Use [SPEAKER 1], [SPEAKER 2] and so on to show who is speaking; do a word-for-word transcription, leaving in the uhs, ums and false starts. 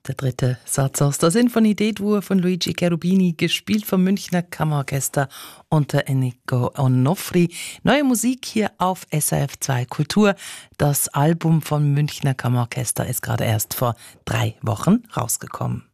[SPEAKER 1] Der dritte Satz aus der Sinfonie D-Dur von Luigi Cherubini, gespielt vom Münchner Kammerorchester unter Enrico Onofri. Neue Musik hier auf S R F zwei Kultur. Das Album vom Münchner Kammerorchester ist gerade erst vor drei Wochen rausgekommen.